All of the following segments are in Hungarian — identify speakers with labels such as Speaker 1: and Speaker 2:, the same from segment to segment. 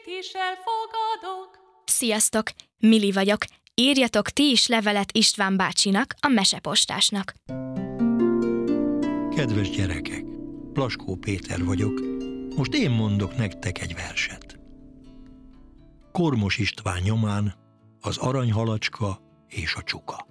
Speaker 1: is elfogadok.
Speaker 2: Sziasztok! Mili vagyok. Írjatok ti is levelet István bácsinak, a mesepostásnak.
Speaker 3: Kedves gyerekek, Plaskó Péter vagyok. Most én mondok nektek egy verset. Kormos István nyomán az aranyhalacska és a csuka.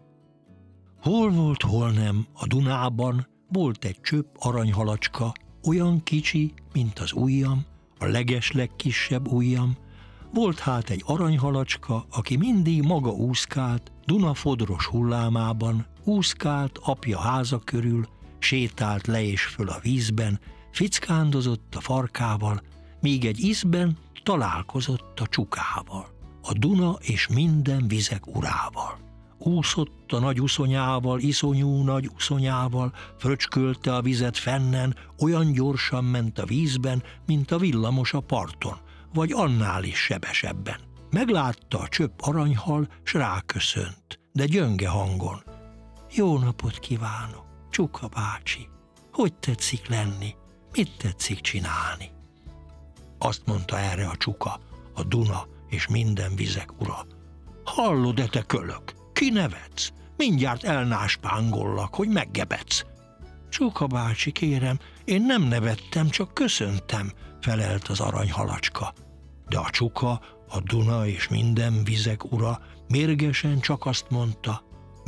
Speaker 3: Hol volt, hol nem, a Dunában volt egy csöpp aranyhalacska, olyan kicsi, mint az ujjam, a legeslegkisebb ujjam. Volt hát egy aranyhalacska, aki mindig maga úszkált, Duna fodros hullámában, úszkált apja háza körül, sétált le és föl a vízben, fickándozott a farkával, míg egy ízben találkozott a csukával, a Duna és minden vizek urával. Úszott a nagy uszonyával, iszonyú nagy uszonyával, fröcskölte a vizet fennen, olyan gyorsan ment a vízben, mint a villamos a parton, vagy annál is sebesebben. Meglátta a csöpp aranyhal, s ráköszönt, de gyönge hangon. Jó napot kívánok, Csuka bácsi! Hogy tetszik lenni? Mit tetszik csinálni? Azt mondta erre a csuka, a Duna és minden vizek ura. Hallod-e, te kölök? Ki nevetsz? Mindjárt elnáspángollak, hogy meggebedsz. Csuka bácsi, kérem, én nem nevettem, csak köszöntem, felelt az aranyhalacska. De a csuka, a Duna és minden vizek ura mérgesen csak azt mondta,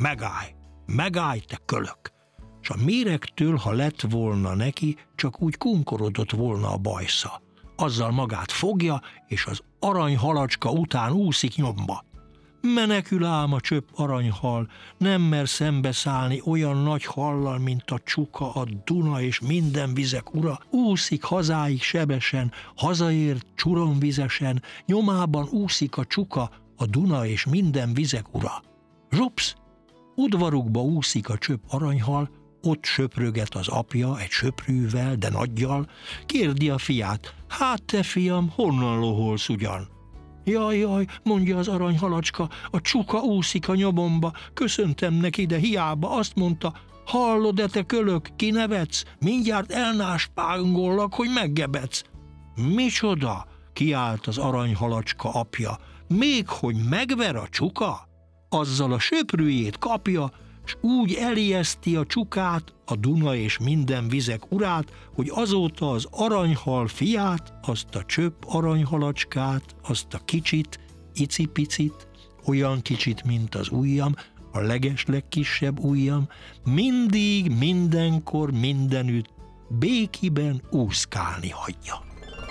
Speaker 3: megállj, te kölök! S a méregtől, ha lett volna neki, csak úgy kunkorodott volna a bajsza. Azzal magát fogja, és az aranyhalacska után úszik nyomba. Menekül ám a csöpp aranyhal, nem mer szembeszállni olyan nagy hallal, mint a csuka, a Duna és minden vizek ura, úszik hazáig sebesen, hazaér csuromvizesen, nyomában úszik a csuka, a Duna és minden vizek ura. Zsupsz! Udvarukba úszik a csöpp aranyhal, ott söpröget az apja egy söprűvel, de nagyjal, kérdi a fiát, hát te fiam, honnan loholsz ugyan? Jaj, mondja az aranyhalacska, a csuka úszik a nyomomba, köszöntem neki, de hiába azt mondta, hallod-e, te kölök, kinevetsz, mindjárt elnáspángollak, hogy meggebedsz. Micsoda? Kiált az aranyhalacska apja, még hogy megver a csuka? Azzal a söprűjét kapja, s úgy elijeszti a csukát, a Duna és minden vizek urát, hogy azóta az aranyhal fiát, azt a csöpp aranyhalacskát, azt a kicsit, icipicit, olyan kicsit, mint az ujjam, a legeslegkisebb ujjam, mindig, mindenkor, mindenütt békiben úszkálni hagyja.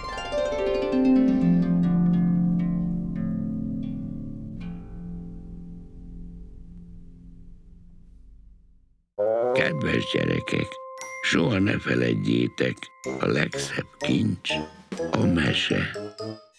Speaker 4: Kedves gyerekek, soha ne feledjétek, a legszebb kincs a mese.